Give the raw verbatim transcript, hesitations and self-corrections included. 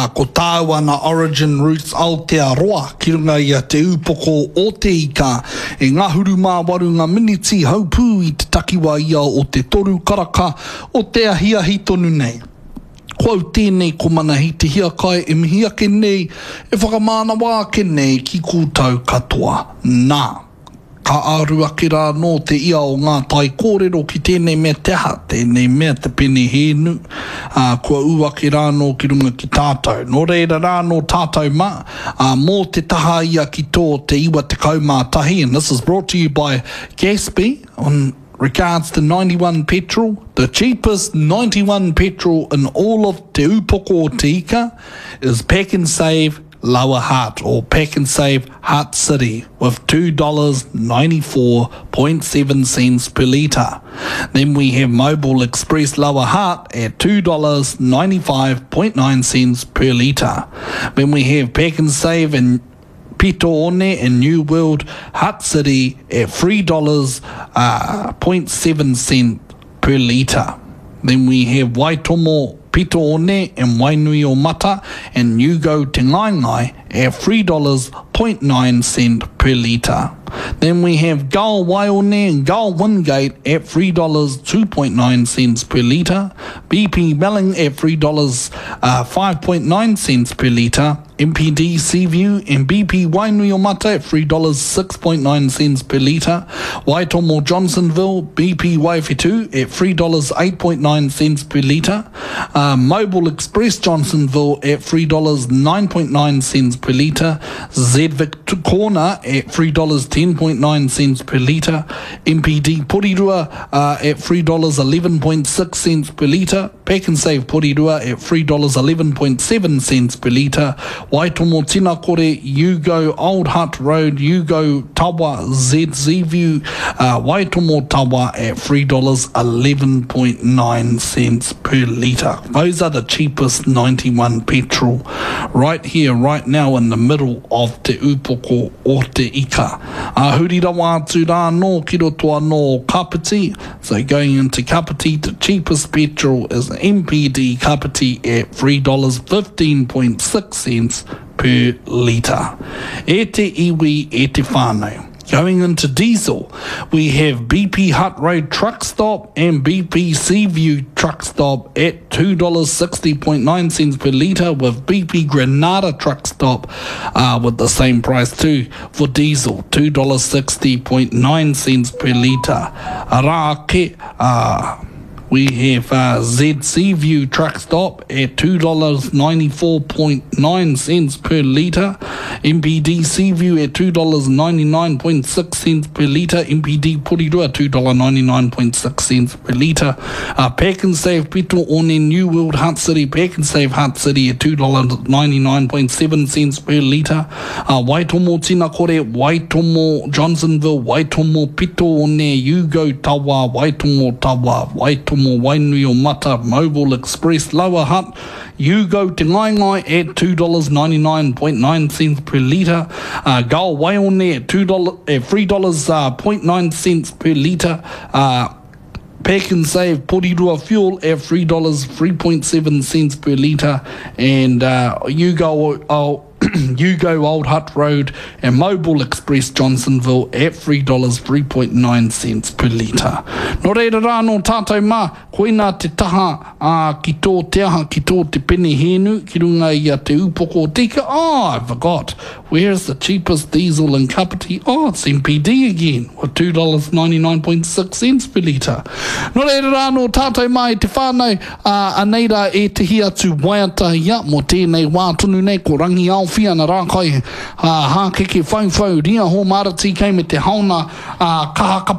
uh, ko tāua na origin roots Aotearoa, ki runga ia te upoko o te ika, e ngā huru mā waru ngā miniti haupū i te takiwa ia o te toru karaka o te ahiahi tonu nei. Kau tēnei ko mana hi te hiakai e mihi ake nei, e whakamāna wā ake nei ki kūtau katoa. Nā, ka aru ake rā no te ia o ngā tai kōrero ki tēnei mea te aha, tēnei mea te pene hēnu, uh, kua u ake rā no ki runga ki tātou. Nō reira rā no tātou mā, uh, mō te taha ia ki tō te iwa te kaumātahi, and this is brought to you by Gatsby on regards to ninety-one petrol. The cheapest ninety-one petrol in all of Te Upoko o Te Ika is Pack and Save Lower Hutt, or Pack and Save Hutt City, with two dollars ninety-four point seven cents per litre. Then we have Mobile Express Lower Hutt at two dollars ninety-five point nine cents per litre. Then we have Pack and Save in Pito One in New World Hutt City at three dollars uh, point seven cents per litre. Then we have Waitomo Pito One and Wainui o Mata and Yugo Te Ngaingai at three dollars point nine cents per litre. Then we have Gull Waione and Gull Wingate at three dollars two point nine cents per litre, B P Melling at three dollars uh, five point nine cents per litre, M P D Seaview and B P Wainui o Mata at three dollars six point nine cents per litre, Waitomo Johnsonville, B P Waiwhetu at three dollars eight point nine cents per litre, uh, Mobile Express Johnsonville at three dollars nine point nine cents per litre, Zedvik Corner at three dollars ten point nine cents per litre, M P D Porirua uh, at three dollars eleven point six cents per litre, Pack and Save Porirua at three dollars eleven point seven cents per litre, Waitomo Tinakore, Yugo Old Hutt Road, Yugo Tawa Z Z View, uh, Waitomo Tawa at three dollars eleven point nine cents per litre. Those are the cheapest ninety-one petrol right here, right now in the middle of Te Upoko o Te Ika. Uh, hurira wātu rā no ki roto no Kapiti. So going into Kapiti, the cheapest petrol is M P D Kapiti at three dollars fifteen point six cents per litre. E te iwi, e te whānau. Going into diesel, we have B P Hutt Road Truck Stop and B P Seaview Truck Stop at two dollars sixty point nine cents per litre, with B P Granada Truck Stop uh, with the same price too for diesel, two dollars sixty point nine cents per litre. Arake, uh, we have uh, Z C View Truck Stop at two dollars ninety-four point nine cents per litre, M P D Seaview at two dollars ninety-nine point six cents per litre, M P D Porirua two dollars ninety-nine point six cents per litre, uh, Pack and Save Pito One New World Hutt City, Pack and Save Hutt City at two dollars ninety-nine point seven cents per litre, uh, Waitomo Tinakore, Waitomo Johnsonville, Waitomo Pito One, Yugo Tawa, Waitomo Tawa, Waitomo Wainui o Mata, Mobile Express Lower Hutt, Yugo Te Ngaingai at two dollars ninety-nine point nine cents per litre, uh, Gull Waione at two dollars, at three dollars point nine cents per litre, uh, Pack and Save Porirua Fuel at three dollars three point seven cents per litre, and uh, Yugo uh, Yugo Old Hutt Road and Mobile Express Johnsonville at three dollars three point nine cents per litre. No reira rā no tātou mā, koina te taha uh, ki tō te aha, ki tō te pene hēnu, ki runga i a te upoko o Te Ika. Oh, I forgot. Where's the cheapest diesel in Kapiti? Oh, it's M P D again, with two dollars ninety-nine point six cents per litre. No reira rā no tātou mā i te whānau, uh, aneira e te hi atu waiatahia, mo tēnei wā tonu nei ko rangi au whiana rā kai uh, hākeke whauwhau ria ho marati kei me te hauna uh, kaha